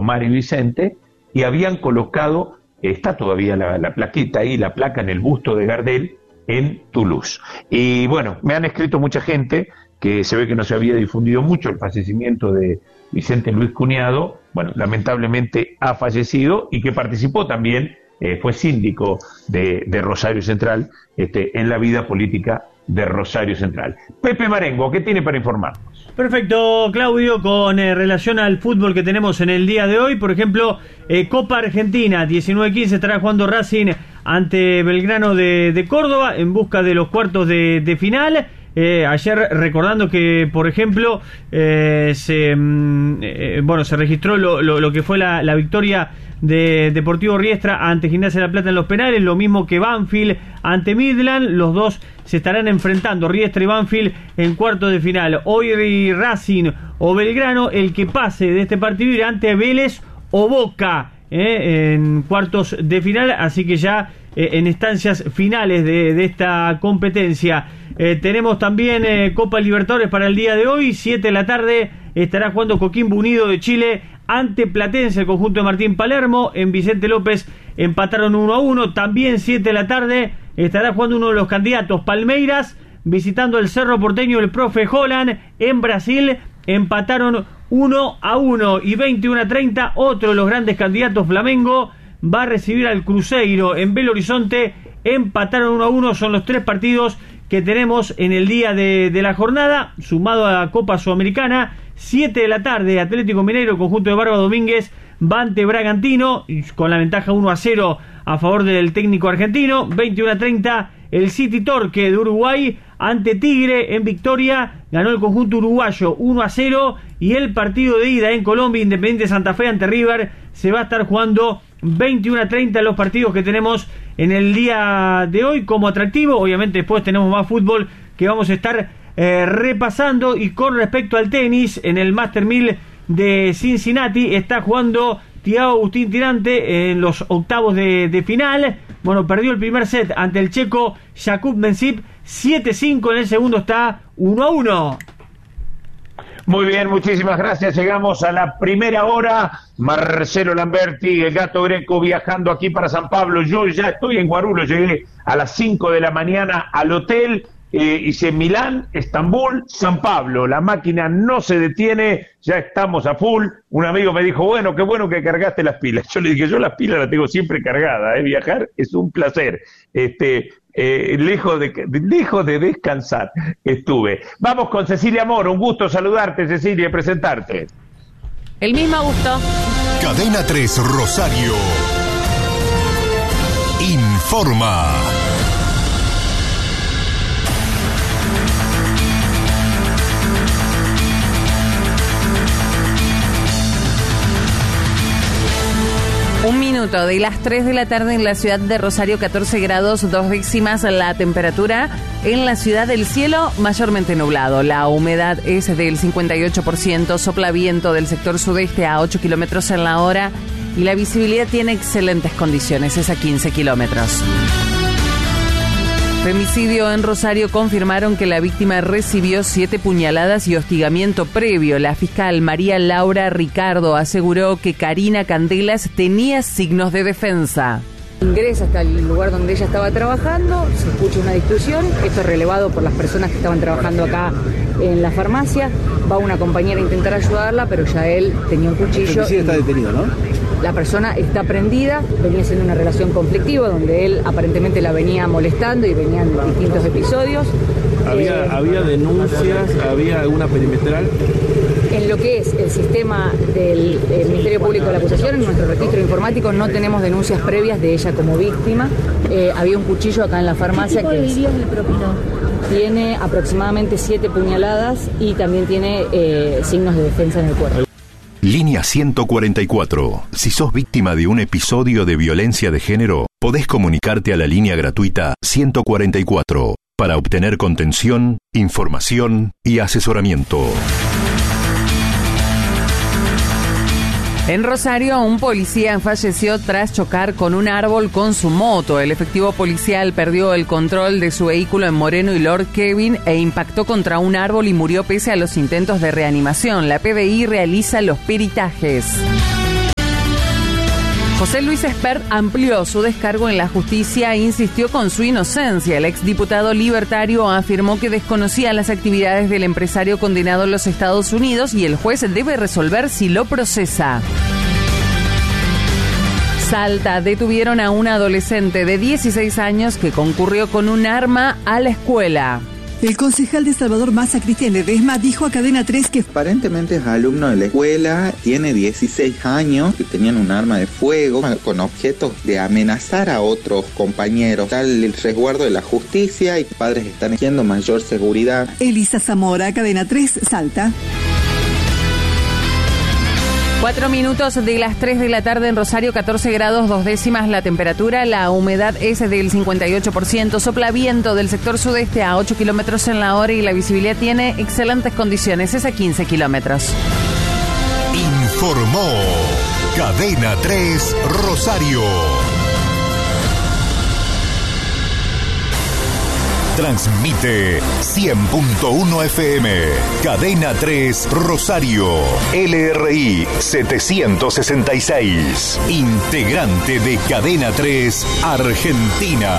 Mari Vicente, y habían colocado, está todavía la plaqueta ahí, la placa en el busto de Gardel en Toulouse. Y bueno, me han escrito mucha gente que se ve que no se había difundido mucho el fallecimiento de Vicente Luis Cuñado, bueno, lamentablemente ha fallecido, y que participó también, fue síndico de Rosario Central, en la vida política de Rosario Central. Pepe Marengo, ¿qué tiene para informarnos? Perfecto, Claudio, con relación al fútbol que tenemos en el día de hoy, por ejemplo, Copa Argentina, 19-15 estará jugando Racing ante Belgrano de Córdoba en busca de los cuartos de final. Ayer, recordando que, por ejemplo, se registró lo que fue la victoria de Deportivo Riestra ante Gimnasia de la Plata en los penales, lo mismo que Banfield ante Midland. Los dos se estarán enfrentando, Riestra y Banfield, en cuartos de final. Hoy Racing o Belgrano, el que pase de este partido irá ante Vélez o Boca en cuartos de final, así que ya en instancias finales de esta competencia. Tenemos también Copa Libertadores para el día de hoy, 7 de la tarde estará jugando Coquimbo Unido de Chile ante Platense, el conjunto de Martín Palermo. En Vicente López empataron 1-1, también 7 de la tarde estará jugando uno de los candidatos, Palmeiras, visitando el Cerro Porteño, el profe Holland. En Brasil empataron 1-1, y 21:30 otro de los grandes candidatos, Flamengo, va a recibir al Cruzeiro. En Belo Horizonte empataron 1-1, son los tres partidos que tenemos en el día de la jornada, sumado a la Copa Sudamericana. 7 de la tarde, Atlético Mineiro, conjunto de Barba Domínguez, va ante Bragantino, con la ventaja 1-0 a favor del técnico argentino. 21:30, el City Torque de Uruguay ante Tigre. En Victoria ganó el conjunto uruguayo 1-0, y el partido de ida en Colombia, Independiente Santa Fe ante River, se va a estar jugando 21:30, los partidos que tenemos en el día de hoy como atractivo. Obviamente después tenemos más fútbol que vamos a estar repasando. Y con respecto al tenis, en el Master 1000 de Cincinnati está jugando Thiago Agustín Tirante en los octavos de final. Bueno, perdió el primer set ante el checo Jakub Mensip, 7-5, en el segundo está 1-1. Muy bien, muchísimas gracias. Llegamos a la primera hora. Marcelo Lamberti, el Gato Greco, viajando aquí para San Pablo. Yo ya estoy en Guarulhos, llegué a las 5 de la mañana al hotel. Hice Milán, Estambul, San Pablo. La máquina no se detiene, ya estamos a full. Un amigo me dijo, bueno, qué bueno que cargaste las pilas. Yo le dije, yo las pilas las tengo siempre cargadas, viajar es un placer. Lejos de descansar estuve. Vamos con Cecilia Moro, un gusto saludarte, Cecilia, y presentarte. El mismo gusto. Cadena 3 Rosario informa. Un minuto de las 3 de la tarde en la ciudad de Rosario, 14 grados 2 décimas la temperatura. En la ciudad del cielo mayormente nublado. La humedad es del 58%, sopla viento del sector sudeste a 8 kilómetros en la hora y la visibilidad tiene excelentes condiciones, es a 15 kilómetros. Femicidio en Rosario, confirmaron que la víctima recibió 7 puñaladas y hostigamiento previo. La fiscal María Laura Ricardo aseguró que Karina Candelas tenía signos de defensa. Ingresa hasta el lugar donde ella estaba trabajando, se escucha una discusión, esto es relevado por las personas que estaban trabajando acá en la farmacia, va una compañera a intentar ayudarla, pero ya él tenía un cuchillo. El está detenido, ¿no? La persona está prendida, venía siendo una relación conflictiva donde él aparentemente la venía molestando y venían distintos episodios. ¿Había denuncias? ¿Había alguna perimetral? En lo que es el sistema del Ministerio Público de la Acusación, en nuestro registro informático no tenemos denuncias previas de ella como víctima. Había un cuchillo acá en la farmacia que tiene aproximadamente 7 puñaladas y también tiene signos de defensa en el cuerpo. Línea 144. Si sos víctima de un episodio de violencia de género, podés comunicarte a la línea gratuita 144 para obtener contención, información y asesoramiento. En Rosario, un policía falleció tras chocar con un árbol con su moto. El efectivo policial perdió el control de su vehículo en Moreno y Lord Kevin e impactó contra un árbol y murió pese a los intentos de reanimación. La PDI realiza los peritajes. José Luis Espert amplió su descargo en la justicia e insistió con su inocencia. El exdiputado libertario afirmó que desconocía las actividades del empresario condenado en los Estados Unidos y el juez debe resolver si lo procesa. Salta, detuvieron a un adolescente de 16 años que concurrió con un arma a la escuela. El concejal de Salvador Massa, Cristian Ledesma, dijo a Cadena 3 que aparentemente es alumno de la escuela, tiene 16 años, que tenían un arma de fuego con objetos de amenazar a otros compañeros. Está el resguardo de la justicia y padres están exigiendo mayor seguridad. Elisa Zamora, Cadena 3, Salta. 4 minutos de las 3 de la tarde en Rosario, 14 grados 2 décimas la temperatura, la humedad es del 58%, sopla viento del sector sudeste a 8 kilómetros en la hora y la visibilidad tiene excelentes condiciones, es a 15 kilómetros. Informó Cadena 3 Rosario. Transmite 100.1 FM, Cadena 3 Rosario, LRI 766, integrante de Cadena 3 Argentina.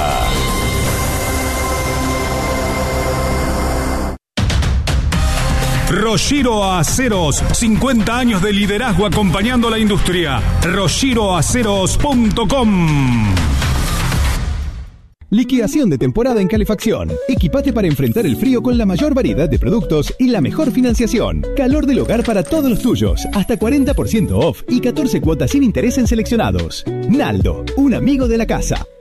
Roshiro Aceros, 50 años de liderazgo acompañando a la industria. RoshiroAceros.com. Liquidación de temporada en calefacción. Equipate para enfrentar el frío con la mayor variedad de productos y la mejor financiación. Calor del hogar para todos los tuyos. Hasta 40% off y 14 cuotas sin interés en seleccionados. Naldo, un amigo de la casa.